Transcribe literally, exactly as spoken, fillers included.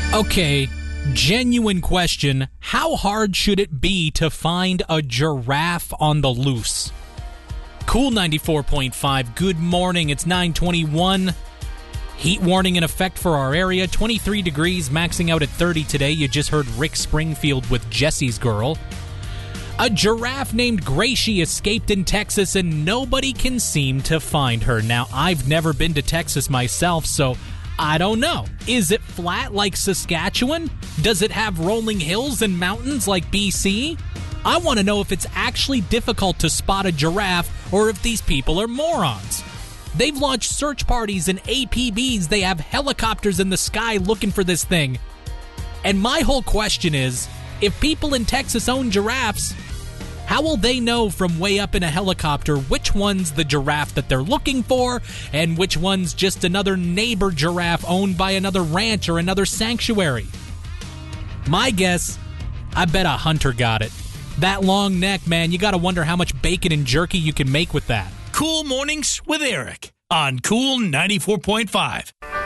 Okay, genuine question. How hard should it be to find a giraffe on the loose? Cool ninety-four point five, good morning. It's nine twenty-one. Heat warning in effect for our area. twenty-three degrees, maxing out at thirty today. You just heard Rick Springfield with Jesse's Girl. A giraffe named Gracie escaped in Texas and nobody can seem to find her. Now, I've never been to Texas myself, so I don't know. Is it flat like Saskatchewan? Does it have rolling hills and mountains like B C? I want to know if it's actually difficult to spot a giraffe or if these people are morons. They've launched search parties and A P Bs. They have helicopters in the sky looking for this thing. And my whole question is, if people in Texas own giraffes, how will they know from way up in a helicopter which one's the giraffe that they're looking for and which one's just another neighbor giraffe owned by another ranch or another sanctuary? My guess, I bet a hunter got it. That long neck, man, you gotta wonder how much bacon and jerky you can make with that. Cool Mornings with Eric on Cool ninety-four point five.